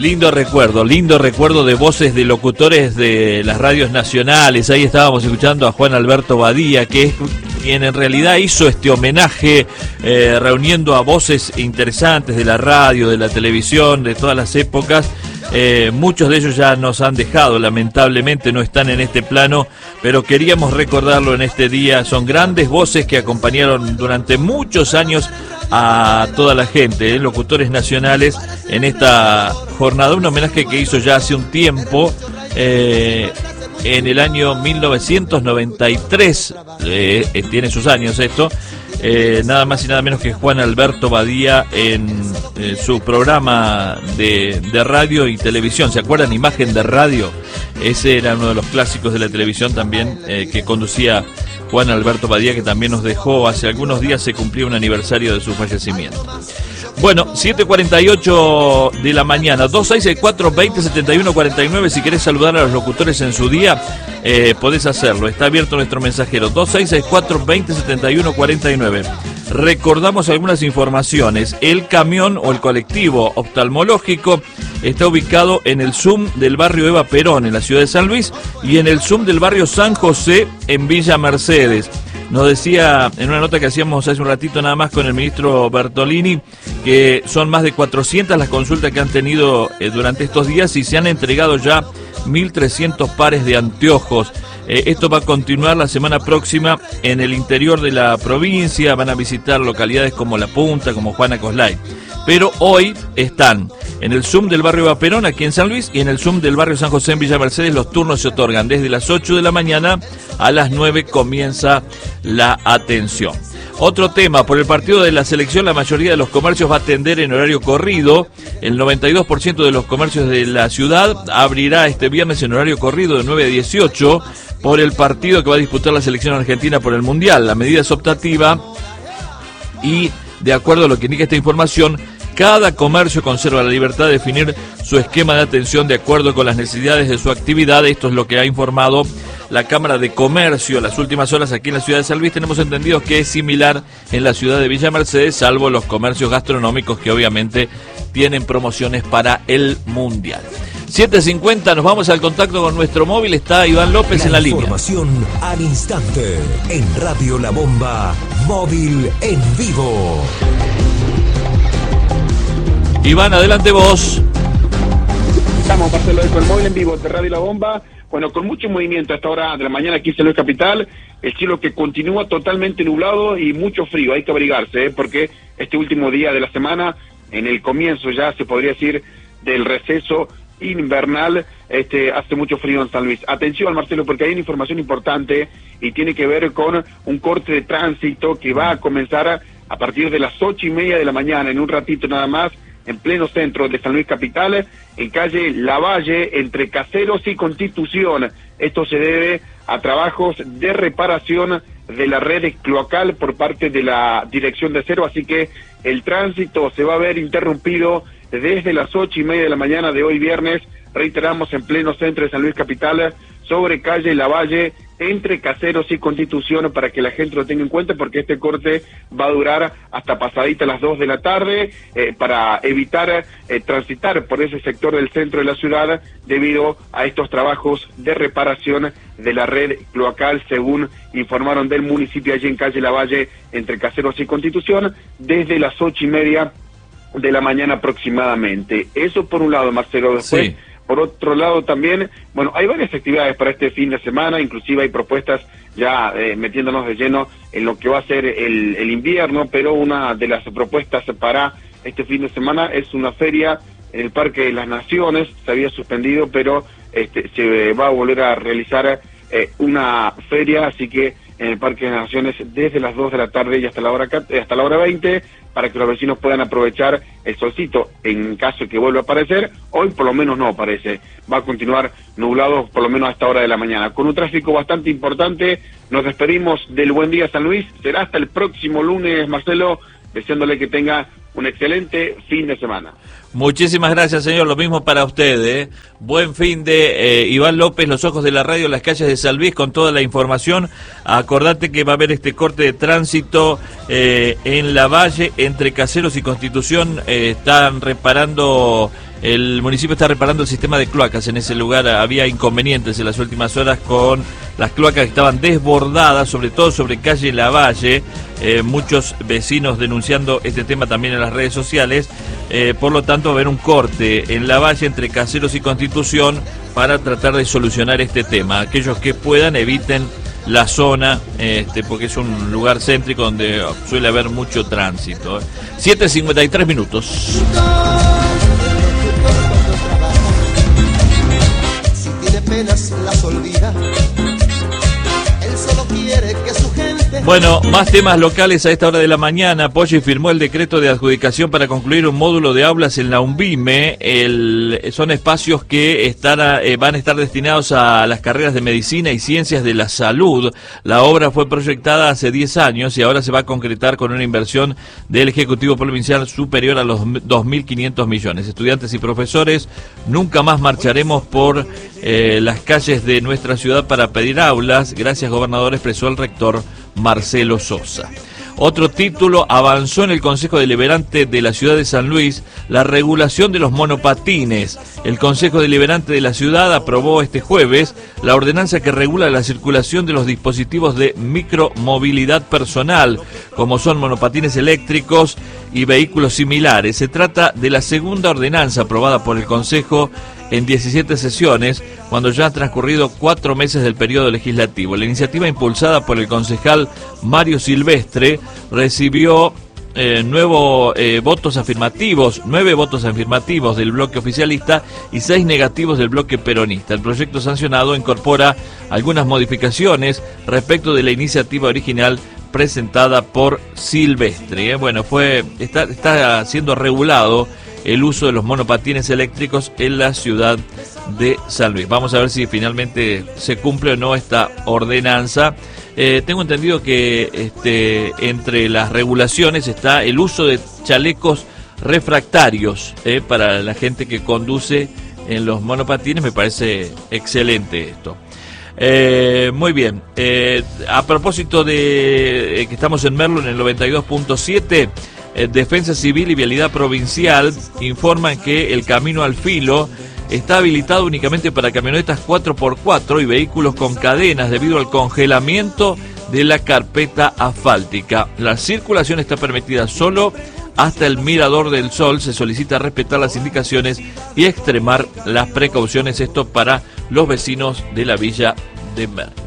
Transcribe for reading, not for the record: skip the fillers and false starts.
Lindo recuerdo de voces de locutores de las radios nacionales. Ahí estábamos escuchando a Juan Alberto Badía, que es quien en realidad hizo este homenaje, reuniendo a voces interesantes de la radio, de la televisión, de todas las épocas. Muchos de ellos ya nos han dejado, lamentablemente no están en este plano, pero queríamos recordarlo en este día. Son grandes voces que acompañaron durante muchos años a toda la gente, locutores nacionales, en esta jornada, un homenaje que hizo ya hace un tiempo, en el año 1993, tiene sus años esto, nada más y nada menos que Juan Alberto Badía en su programa de radio y televisión. ¿Se acuerdan? Imagen de Radio. Ese era uno de los clásicos de la televisión también, que conducía Juan Alberto Badía, que también nos dejó hace algunos días. Se cumplió un aniversario de su fallecimiento. Bueno, 7:48 de la mañana, 2664-2071-49. Si querés saludar a los locutores en su día, podés hacerlo. Está abierto nuestro mensajero, 2664-2071-49. Recordamos algunas informaciones. El camión o el colectivo oftalmológico está ubicado en el Zoom del barrio Eva Perón, en la ciudad de San Luis, y en el Zoom del barrio San José, en Villa Mercedes. Nos decía en una nota que hacíamos hace un ratito nada más con el ministro Bertolini, que son más de 400 las consultas que han tenido durante estos días, y se han entregado ya 1.300 pares de anteojos. Esto va a continuar la semana próxima en el interior de la provincia. Van a visitar localidades como La Punta, como Juana Coslay. Pero hoy están en el Zoom del barrio Eva Perón, aquí en San Luis, y en el Zoom del barrio San José, en Villa Mercedes. Los turnos se otorgan desde las 8 de la mañana a las 9 comienza la atención. Otro tema, por el partido de la selección, la mayoría de los comercios va a atender en horario corrido. El 92% de los comercios de la ciudad abrirá este viernes en horario corrido de 9 a 18 por el partido que va a disputar la selección argentina por el Mundial. La medida es optativa y, de acuerdo a lo que indica esta información, cada comercio conserva la libertad de definir su esquema de atención de acuerdo con las necesidades de su actividad. Esto es lo que ha informado la Cámara de Comercio. Las últimas horas aquí en la ciudad de San Luis tenemos entendido que es similar en la ciudad de Villa Mercedes, salvo los comercios gastronómicos que obviamente tienen promociones para el Mundial. 7:50, nos vamos al contacto con nuestro móvil. Está Iván López en la línea. Información al instante en Radio La Bomba, móvil en vivo. Iván, adelante vos. Estamos, Marcelo, con el móvil en vivo de Radio La Bomba. Bueno, con mucho movimiento a esta hora de la mañana aquí en San Luis Capital. El cielo que continúa totalmente nublado y mucho frío. Hay que abrigarse, porque este último día de la semana, en el comienzo ya se podría decir del receso invernal, hace mucho frío en San Luis. Atención, Marcelo, porque hay una información importante y tiene que ver con un corte de tránsito que va a comenzar a partir de las 8:30 de la mañana, en un ratito nada más, en pleno centro de San Luis Capital, en calle Lavalle, entre Caseros y Constitución. Esto se debe a trabajos de reparación de la red cloacal por parte de la Dirección de Cero, así que el tránsito se va a ver interrumpido desde las 8:30 de la mañana de hoy viernes. Reiteramos, en pleno centro de San Luis Capital, sobre calle Lavalle, entre Caseros y Constitución, para que la gente lo tenga en cuenta, porque este corte va a durar hasta pasadita las 2 de la tarde, para evitar transitar por ese sector del centro de la ciudad debido a estos trabajos de reparación de la red cloacal, según informaron del municipio allí en calle Lavalle, entre Caseros y Constitución, desde las 8:30 de la mañana aproximadamente. Eso por un lado, Marcelo. Después, sí. Por otro lado también, bueno, hay varias actividades para este fin de semana, inclusive hay propuestas ya metiéndonos de lleno en lo que va a ser el invierno, pero una de las propuestas para este fin de semana es una feria en el Parque de las Naciones. Se había suspendido, pero se va a volver a realizar una feria, así que en el Parque de las Naciones desde las 2 de la tarde y hasta la hora 20, para que los vecinos puedan aprovechar el solcito en caso de que vuelva a aparecer. Hoy por lo menos no aparece, va a continuar nublado por lo menos a esta hora de la mañana. Con un tráfico bastante importante, nos despedimos del Buen Día San Luis. Será hasta el próximo lunes, Marcelo, deseándole que tenga un excelente fin de semana. Muchísimas gracias, señor. Lo mismo para usted. Buen fin de Iván López, Los Ojos de la Radio, las calles de San Luis, con toda la información. Acordate que va a haber este corte de tránsito en Lavalle, entre Caseros y Constitución. Están reparando... El municipio está reparando el sistema de cloacas en ese lugar. Había inconvenientes en las últimas horas con las cloacas que estaban desbordadas, sobre todo sobre calle Lavalle. Muchos vecinos denunciando este tema también en las redes sociales. Por lo tanto, va a haber un corte en Lavalle entre Caseros y Constitución para tratar de solucionar este tema. Aquellos que puedan, eviten la zona, porque es un lugar céntrico donde suele haber mucho tránsito. 7:53 minutos. Las olvida. Él solo quiere que su gente... Bueno, más temas locales a esta hora de la mañana. Poggi firmó el decreto de adjudicación para concluir un módulo de aulas en la UNVIME. Son espacios que van a estar destinados a las carreras de Medicina y Ciencias de la Salud. La obra fue proyectada hace 10 años y ahora se va a concretar con una inversión del Ejecutivo Provincial superior a los 2.500 millones. Estudiantes y profesores, nunca más marcharemos por las calles de nuestra ciudad para pedir aulas. Gracias, gobernador, expresó el rector Marcelo Sosa. Otro título: avanzó en el Consejo Deliberante de la Ciudad de San Luis la regulación de los monopatines. El Consejo Deliberante de la Ciudad aprobó este jueves la ordenanza que regula la circulación de los dispositivos de micromovilidad personal, como son monopatines eléctricos y vehículos similares. Se trata de la segunda ordenanza aprobada por el Consejo en 17 sesiones, cuando ya han transcurrido 4 meses del periodo legislativo. La iniciativa, impulsada por el concejal Mario Silvestre, recibió 9 votos afirmativos del bloque oficialista y 6 negativos del bloque peronista. El proyecto sancionado incorpora algunas modificaciones respecto de la iniciativa original presentada por Silvestre. Bueno, está siendo regulado el uso de los monopatines eléctricos en la ciudad de San Luis. Vamos a ver si finalmente se cumple o no esta ordenanza. Tengo entendido que entre las regulaciones está el uso de chalecos refractarios para la gente que conduce en los monopatines. Me parece excelente esto. Muy bien. A propósito de que estamos en Merlo en el 92.7, Defensa Civil y Vialidad Provincial informan que el camino al filo está habilitado únicamente para camionetas 4x4 y vehículos con cadenas debido al congelamiento de la carpeta asfáltica. La circulación está permitida solo hasta el Mirador del Sol. Se solicita respetar las indicaciones y extremar las precauciones. Esto para los vecinos de la villa de Merlo.